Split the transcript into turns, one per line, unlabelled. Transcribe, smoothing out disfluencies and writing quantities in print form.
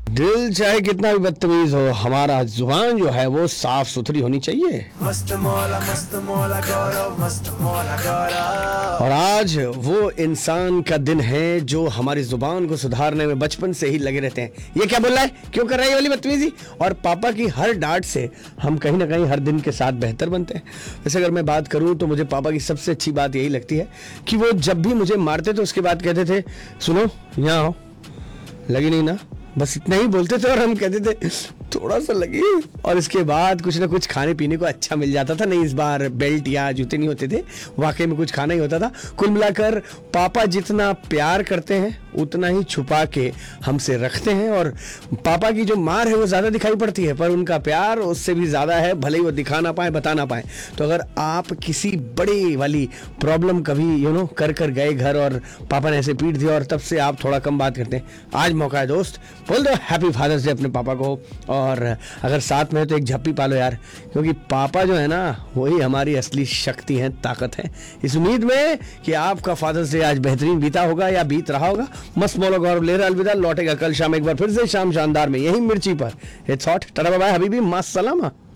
दिल चाहे कितना भी बदतमीज हो, हमारा जुबान जो है वो साफ सुथरी होनी चाहिए।
मस्त मौला गौरव, मस्त मौला गौरव।
और आज वो इंसान का दिन है जो हमारी जुबान को सुधारने में बचपन से ही लगे रहते हैं। ये क्या बोल रहा है, क्यों कर रहा है ये वाली बदतमीजी? और पापा की हर डांट से हम कहीं ना कहीं हर दिन के साथ बेहतर बनते हैं। वैसे अगर मैं बात करूं तो मुझे पापा की सबसे अच्छी बात यही लगती है कि वो जब भी मुझे मारते तो उसके बाद कहते थे, सुनो यहाँ आओ, लगी नहीं ना, बस इतना ही बोलते थे और हम कहते थे थोड़ा सा लगी, और इसके बाद कुछ ना कुछ खाने पीने को अच्छा मिल जाता था। नहीं, इस बार बेल्ट या जूते नहीं होते थे, वाकई में कुछ खाना ही होता था। कुल मिलाकर पापा जितना प्यार करते हैं उतना ही छुपा के हमसे रखते हैं, और पापा की जो मार है वो ज़्यादा दिखाई पड़ती है, पर उनका प्यार उससे भी ज़्यादा है, भले ही वो दिखा ना पाए, बता ना पाए। तो अगर आप किसी बड़ी वाली प्रॉब्लम कभी कर गए घर और पापा ने ऐसे पीट दिया और तब से आप थोड़ा कम बात करते हैं, आज मौका है दोस्त, बोल दो हैप्पी फादर्स डे अपने पापा को। और अगर साथ में है तो एक झप्पी पालो यार, क्योंकि पापा जो है ना वही हमारी असली शक्ति है, ताकत है। इस उम्मीद में कि आपका फादर्स डे आज बेहतरीन बीता होगा या बीत रहा होगा। मस्त मौला गौरव ले रहा अलविदा, लौटेगा कल शाम एक बार फिर से शाम शानदार में, यही मिर्ची पर। It's hot, tata bye bye Habibi, मास्सलामा।